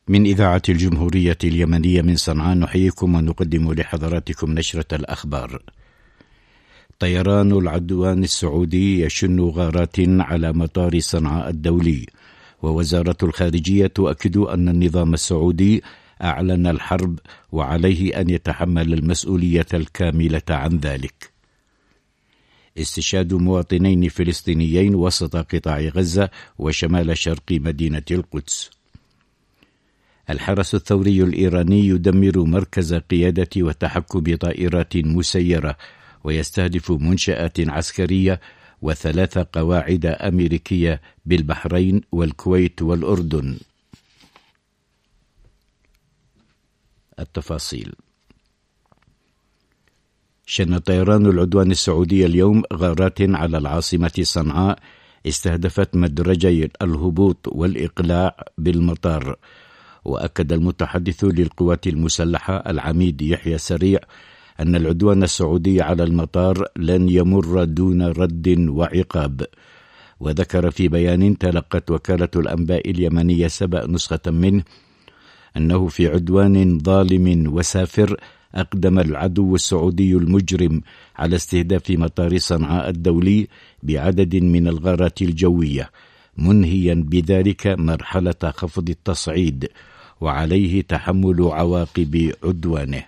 من إذاعة الجمهورية اليمنية من صنعاء نحييكم ونقدم لحضراتكم نشرة الأخبار. طيران العدوان السعودي يشن غارات على مطار صنعاء الدولي، ووزارة الخارجية تؤكد أن النظام السعودي أعلن الحرب وعليه أن يتحمل المسؤولية الكاملة عن ذلك. استشهاد مواطنين فلسطينيين وسط قطاع غزة وشمال شرق مدينة القدس. الحرس الثوري الإيراني يدمر مركز قيادة وتحكم طائرات مسيرة ويستهدف منشآت عسكرية و3 قواعد أمريكية بالبحرين والكويت والأردن. التفاصيل. شن طيران العدوان السعودي اليوم غارات على العاصمة صنعاء استهدفت مدرجي الهبوط والإقلاع بالمطار. وأكد المتحدث للقوات المسلحة العميد يحيى سريع أن العدوان السعودي على المطار لن يمر دون رد وعقاب. وذكر في بيان تلقت وكالة الأنباء اليمنية سبأ نسخة منه أنه في عدوان ظالم وسافر أقدم العدو السعودي المجرم على استهداف مطار صنعاء الدولي بعدد من الغارات الجوية، منهيا بذلك مرحلة خفض التصعيد، وعليه تحمل عواقب عدوانه.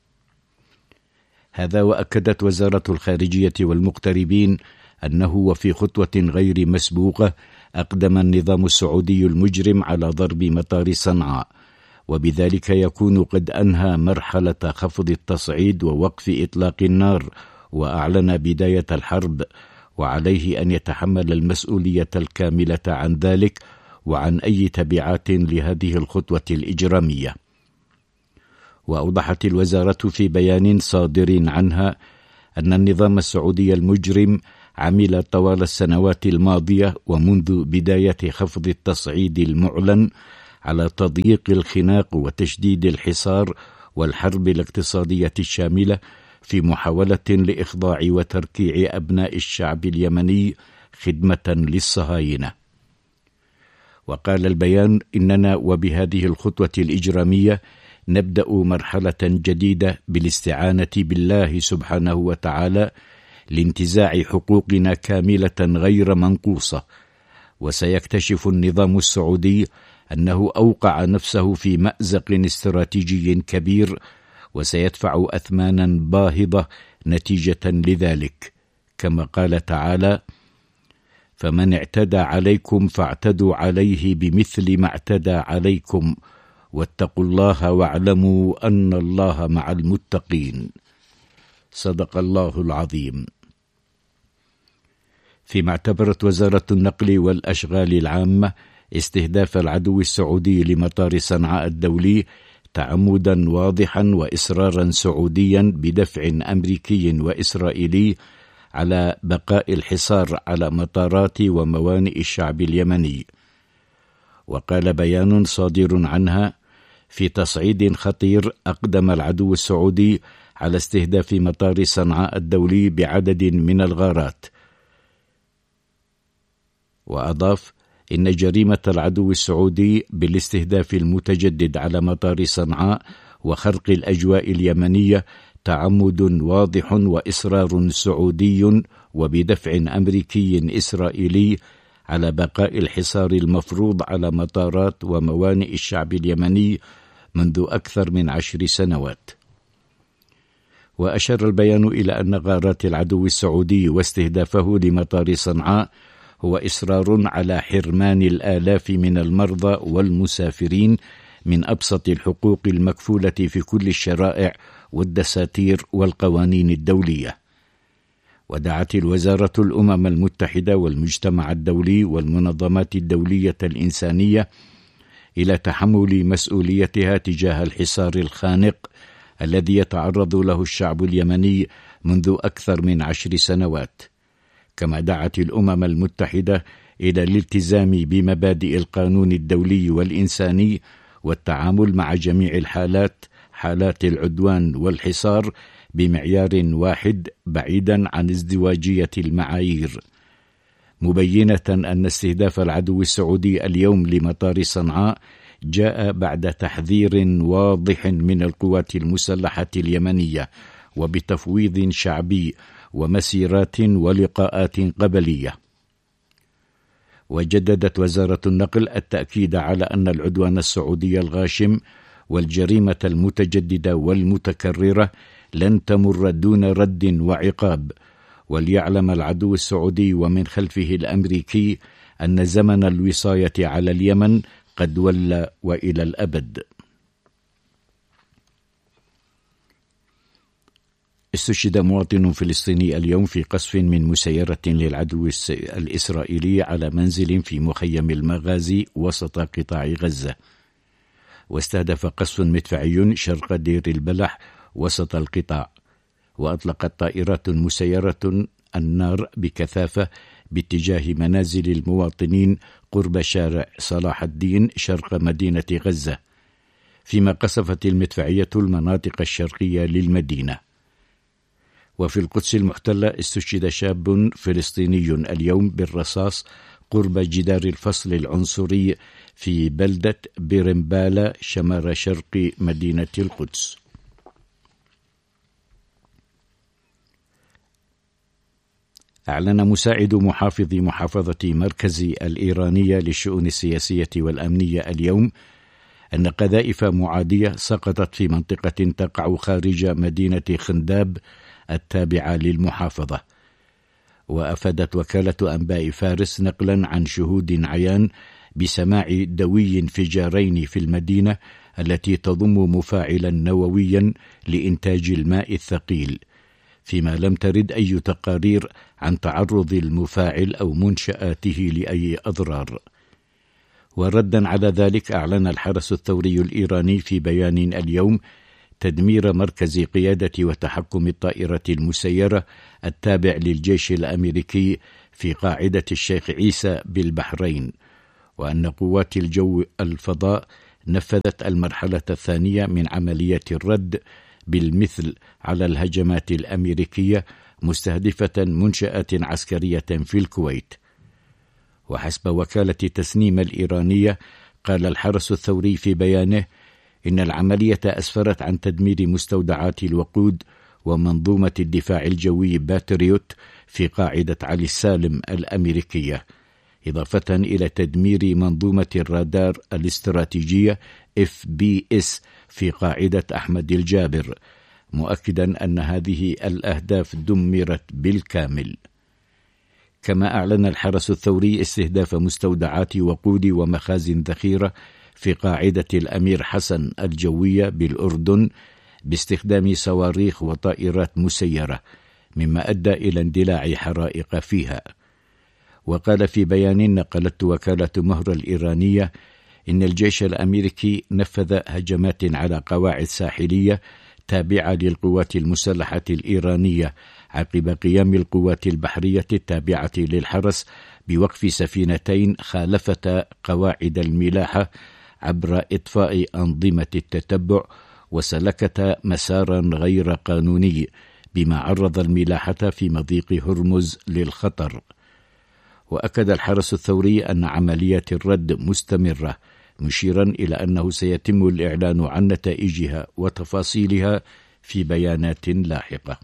هذا وأكدت وزارة الخارجية والمقتربين أنه وفي خطوة غير مسبوقة أقدم النظام السعودي المجرم على ضرب مطار صنعاء، وبذلك يكون قد أنهى مرحلة خفض التصعيد ووقف إطلاق النار، وأعلن بداية الحرب، وعليه أن يتحمل المسؤولية الكاملة عن ذلك وعن أي تبعات لهذه الخطوة الإجرامية. وأوضحت الوزارة في بيان صادر عنها أن النظام السعودي المجرم عمل طوال السنوات الماضية ومنذ بداية خفض التصعيد المعلن على تضييق الخناق وتشديد الحصار والحرب الاقتصادية الشاملة في محاولة لإخضاع وتركيع أبناء الشعب اليمني خدمة للصهاينة. وقال البيان: إننا وبهذه الخطوة الإجرامية نبدأ مرحلة جديدة بالاستعانة بالله سبحانه وتعالى لانتزاع حقوقنا كاملة غير منقوصة. وسيكتشف النظام السعودي أنه أوقع نفسه في مأزق استراتيجي كبير، وسيدفع أثمانا باهظة نتيجة لذلك، كما قال تعالى: فمن اعتدى عليكم فاعتدوا عليه بمثل ما اعتدى عليكم واتقوا الله واعلموا أن الله مع المتقين. صدق الله العظيم. فيما اعتبرت وزارة النقل والأشغال العامة استهداف العدو السعودي لمطار صنعاء الدولي تعمدا واضحا وإصرارا سعوديا بدفع أمريكي وإسرائيلي على بقاء الحصار على مطارات وموانئ الشعب اليمني. وقال بيان صادر عنها: في تصعيد خطير أقدم العدو السعودي على استهداف مطار صنعاء الدولي بعدد من الغارات. وأضاف: إن جريمة العدو السعودي بالاستهداف المتجدد على مطار صنعاء وخرق الأجواء اليمنية تعمد واضح وإصرار سعودي وبدفع أمريكي إسرائيلي على بقاء الحصار المفروض على مطارات وموانئ الشعب اليمني منذ أكثر من 10 سنوات. وأشار البيان إلى أن غارات العدو السعودي واستهدافه لمطار صنعاء هو إصرار على حرمان الآلاف من المرضى والمسافرين من أبسط الحقوق المكفولة في كل الشرائع والدساتير والقوانين الدولية. ودعت الوزارة الأمم المتحدة والمجتمع الدولي والمنظمات الدولية الإنسانية إلى تحمل مسؤوليتها تجاه الحصار الخانق الذي يتعرض له الشعب اليمني منذ أكثر من 10 سنوات. كما دعت الأمم المتحدة إلى الالتزام بمبادئ القانون الدولي والإنساني والتعامل مع جميع حالات العدوان والحصار بمعيار واحد بعيدا عن ازدواجية المعايير، مبينة أن استهداف العدو السعودي اليوم لمطار صنعاء جاء بعد تحذير واضح من القوات المسلحة اليمنية وبتفويض شعبي ومسيرات ولقاءات قبلية. وجددت وزارة النقل التأكيد على أن العدوان السعودي الغاشم والجريمة المتجددة والمتكررة لن تمر دون رد وعقاب، وليعلم العدو السعودي ومن خلفه الأمريكي أن زمن الوصاية على اليمن قد ولى وإلى الأبد. استشهد مواطن فلسطيني اليوم في قصف من مسيرة للعدو الإسرائيلي على منزل في مخيم المغازي وسط قطاع غزة. واستهدف قصف مدفعي شرق دير البلح وسط القطاع. وأطلقت طائرات مسيرة النار بكثافة باتجاه منازل المواطنين قرب شارع صلاح الدين شرق مدينة غزة، فيما قصفت المدفعية المناطق الشرقية للمدينة. وفي القدس المحتلة استشهد شاب فلسطيني اليوم بالرصاص قرب جدار الفصل العنصري في بلدة بيرمبالا شمال شرق مدينة القدس. أعلن مساعد محافظ محافظة مركز الإيرانية للشؤون السياسية والأمنية اليوم أن قذائف معادية سقطت في منطقة تقع خارج مدينة خنداب التابعة للمحافظة. وأفادت وكالة أنباء فارس نقلا عن شهود عيان بسماع دوي انفجارين في المدينة التي تضم مفاعلا نوويا لإنتاج الماء الثقيل، فيما لم ترد أي تقارير عن تعرض المفاعل أو منشآته لأي أضرار. وردا على ذلك أعلن الحرس الثوري الإيراني في بيان اليوم تدمير مركز قيادة وتحكم الطائرة المسيرة التابع للجيش الأمريكي في قاعدة الشيخ عيسى بالبحرين، وأن قوات الجو الفضاء نفذت المرحلة الثانية من عملية الرد بالمثل على الهجمات الأمريكية مستهدفة منشآت عسكرية في الكويت. وحسب وكالة تسنيم الإيرانية قال الحرس الثوري في بيانه إن العملية أسفرت عن تدمير مستودعات الوقود ومنظومة الدفاع الجوي باتريوت في قاعدة علي السالم الأمريكية، إضافة إلى تدمير منظومة الرادار الاستراتيجية FBS في قاعدة أحمد الجابر، مؤكدا أن هذه الأهداف دمرت بالكامل. كما أعلن الحرس الثوري استهداف مستودعات وقود ومخازن ذخيرة في قاعدة الأمير حسن الجوية بالأردن باستخدام صواريخ وطائرات مسيرة، مما أدى إلى اندلاع حرائق فيها. وقال في بيان نقلت وكالة مهر الإيرانية إن الجيش الأمريكي نفذ هجمات على قواعد ساحلية تابعة للقوات المسلحة الإيرانية عقب قيام القوات البحرية التابعة للحرس بوقف سفينتين خالفتا قواعد الملاحة عبر إطفاء أنظمة التتبع وسلكتا مسارا غير قانوني، بما عرض الملاحة في مضيق هرمز للخطر. وأكد الحرس الثوري أن عملية الرد مستمرة، مشيرا إلى أنه سيتم الإعلان عن نتائجها وتفاصيلها في بيانات لاحقة.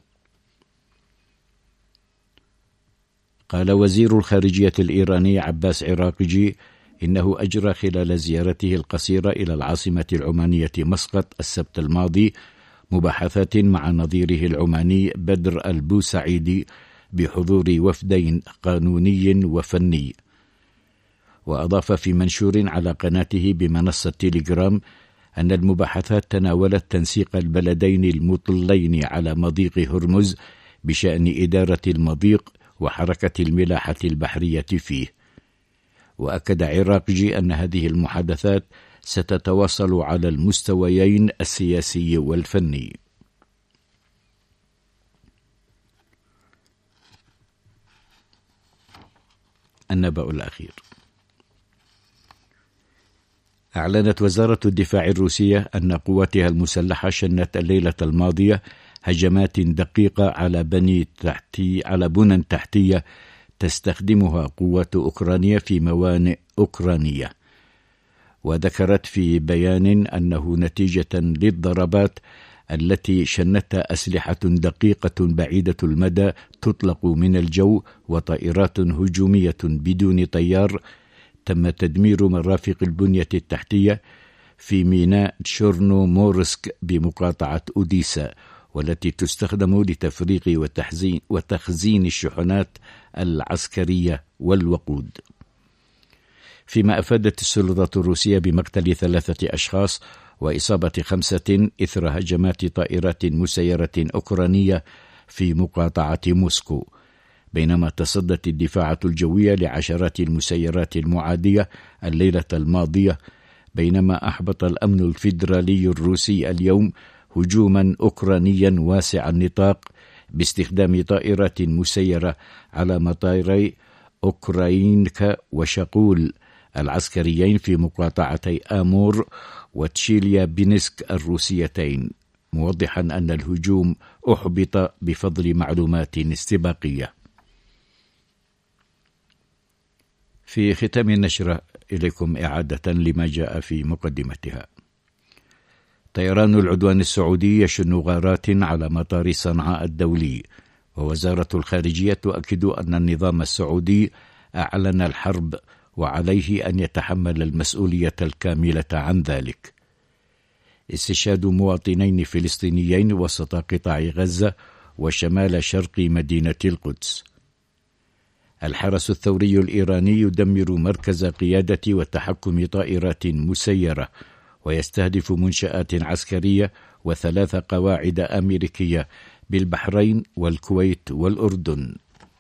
قال وزير الخارجية الإيراني عباس عراقجي إنه أجرى خلال زيارته القصيرة إلى العاصمة العمانية مسقط السبت الماضي مباحثات مع نظيره العماني بدر البوسعيدي بحضور وفدين قانوني وفني. وأضاف في منشور على قناته بمنصة تيليجرام أن المباحثات تناولت تنسيق البلدين المطلين على مضيق هرمز بشأن إدارة المضيق وحركة الملاحة البحرية فيه. وأكد عراقجي أن هذه المحادثات ستتواصل على المستويين السياسي والفني. النبأ الأخير. أعلنت وزارة الدفاع الروسية أن قواتها المسلحة شنت الليلة الماضية هجمات دقيقة على بنى تحتية تستخدمها قوات أوكرانيا في موانئ أوكرانية. وذكرت في بيان أنه نتيجة للضربات التي شنتها أسلحة دقيقة بعيدة المدى تطلق من الجو وطائرات هجومية بدون طيار، تم تدمير مرافق البنية التحتية في ميناء تشورنومورسك بمقاطعة أوديسا، والتي تستخدم لتفريغ وتخزين الشحنات العسكرية والوقود. فيما أفادت السلطات الروسية بمقتل 3 أشخاص وإصابة 5 إثر هجمات طائرات مسيرة أوكرانية في مقاطعة موسكو، بينما تصدت الدفاعات الجوية لعشرات المسيرات المعادية الليلة الماضية، بينما أحبط الأمن الفيدرالي الروسي اليوم هجوما أوكرانيا واسع النطاق باستخدام طائرات مسيرة على مطاري أوكراينكا وشاقول العسكريين في مقاطعتي آمور وتشيليا بينسك الروسيتين، موضحا أن الهجوم أحبط بفضل معلومات استباقية. في ختام النشرة إليكم إعادة لما جاء في مقدمتها. طيران العدوان السعودي يشن غارات على مطار صنعاء الدولي، ووزارة الخارجية تؤكد أن النظام السعودي أعلن الحرب وعليه أن يتحمل المسؤولية الكاملة عن ذلك. استشهاد مواطنين فلسطينيين وسط قطاع غزة وشمال شرق مدينة القدس. الحرس الثوري الإيراني يدمر مركز قيادة وتحكم طائرات مسيرة ويستهدف منشآت عسكرية و3 قواعد أمريكية بالبحرين والكويت والأردن.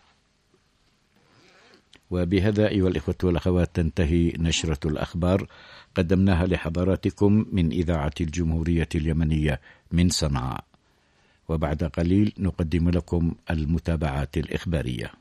وبهذا أيها الإخوة والأخوات تنتهي نشرة الأخبار، قدمناها لحضراتكم من إذاعة الجمهورية اليمنية من صنعاء، وبعد قليل نقدم لكم المتابعات الإخبارية.